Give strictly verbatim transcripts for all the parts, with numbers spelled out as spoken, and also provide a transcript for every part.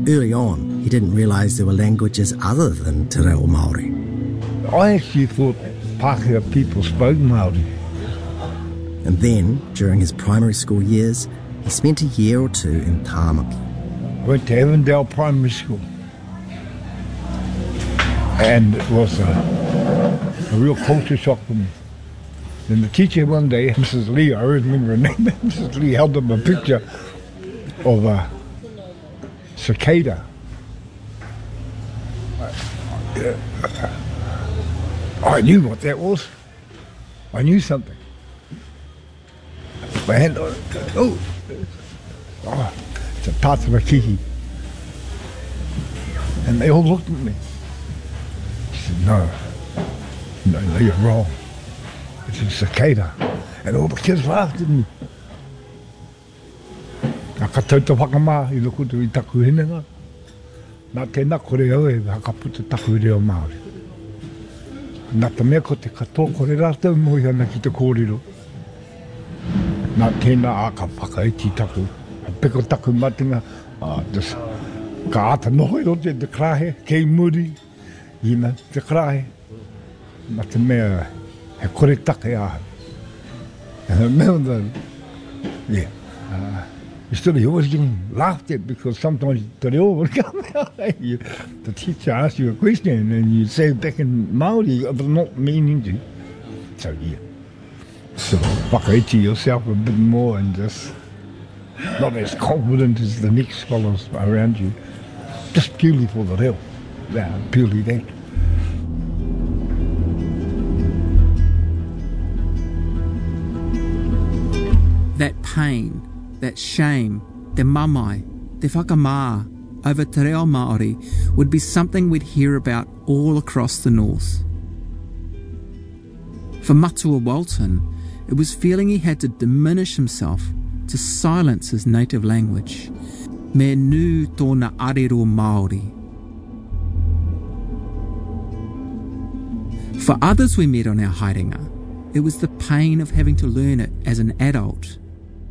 Early on, he didn't realise there were languages other than Te Reo Māori. I actually thought Pākehā people spoke Māori. And then, during his primary school years, he spent a year or two in Tāmaki. I went to Avondale Primary School. And it was a, a real culture shock for me. And the teacher one day, Missus Lee, I always remember her name, Missus Lee held up a picture of a cicada. I, I knew what that was. I knew something. I put my hand on it. Oh, oh it's a tātarakiki. And they all looked at me. I said, no, no, no, you're wrong. It's a cicada. And all the kids laughed at me. Nā ka tauta whakamā I loko tu I taku hinanga. Nā tēnā kore au e hakaputa taku reo Māori. Nā ta mea ko te katoa kore rātou mohi ana ki te kōrero. Nā tēnā a ka whakaiti taku. A peko taku matinga. Uh, just, ka ata noho I rote te krahe, kei muri. Ina, te krahe. Nā te mea he kore take aha. And I remember, yeah. Uh, Instead of always getting laughed at because sometimes the reo would come out. The teacher asks you a question and you say it back in Māori, but not meaning to. So yeah. So whakaiti yourself a bit more and just not as confident as the next scholars around you. Just purely for the reo. Yeah, purely that. That pain, that shame, te mamai, te whakamā over te reo Māori would be something we'd hear about all across the north. For Matua Walton, it was feeling he had to diminish himself to silence his native language. Me nu tōna arero Māori. For others we met on our haerenga, it was the pain of having to learn it as an adult.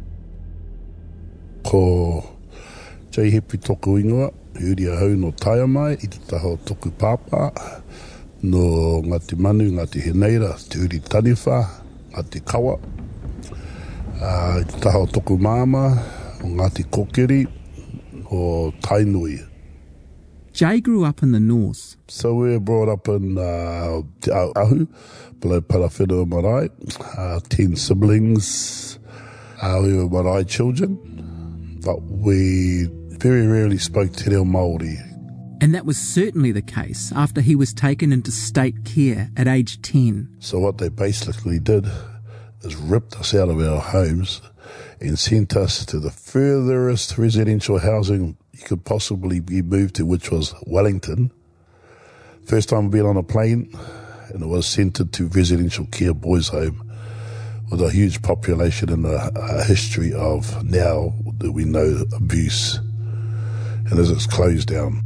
Ko Jai Hepi toku ingoa, huri ahau no taia mai, I te taha o toku pāpā, no Ngāti Manu, Ngāti Heneira, te huri taniwha, Ngāti Kawa, uh, I te taha o toku māma, o Ngāti Kokeri, o Tainui. Jay grew up in the north. So we were brought up in uh, Te Ahu, below Parawhenua Marae, uh, ten siblings, uh, we were marae children. But we very rarely spoke Te Reo Māori. And that was certainly the case after he was taken into state care at age ten. So what they basically did is ripped us out of our homes and sent us to the furthest residential housing you could possibly be moved to, which was Wellington. First time I've been on a plane, and it was sent to residential care boys' home with a huge population and a, a history of now that we know abuse, and as it's closed down.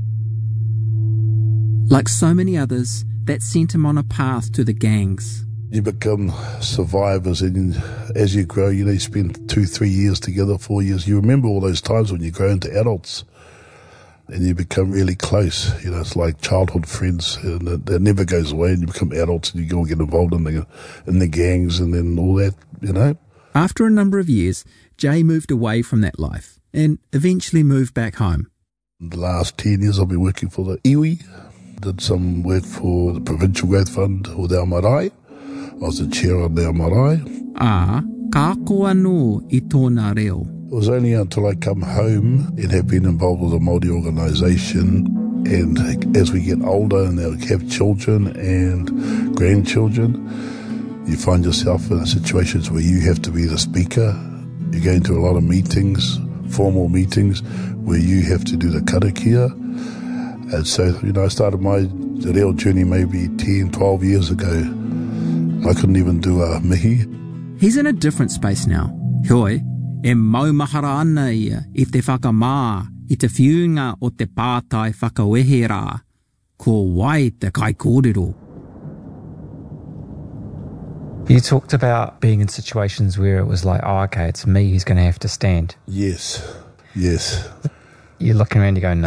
Like so many others, that sent him on a path to the gangs. You become survivors, and as you grow, you know, you spend two, three years together, four years. You remember all those times when you grow into adults and you become really close. You know, it's like childhood friends, and it, it never goes away, and you become adults and you go get involved in the, in the gangs and then all that, you know. After a number of years, Jay moved away from that life and eventually moved back home. The last ten years I've been working for the iwi. Did some work for the Provincial Growth Fund with our marae. I was the chair of our marae. Ah, ka koa no I tōna reo. It was only until I come home and have been involved with a Māori organisation, and as we get older and have children and grandchildren, you find yourself in situations where you have to be the speaker. You go into a lot of meetings, formal meetings, where you have to do the karakia. And so, you know, I started my reo journey maybe ten, twelve years ago. I couldn't even do a mihi. He's in a different space now. Hoi, e maumahara ana ia I te whakamā, I te whiunga o te pātai whakawehe rā. Ko wai te kai kōrero. You talked about being in situations where it was like, oh, okay, it's me who's going to have to stand. Yes, yes. You're looking around, you go, no.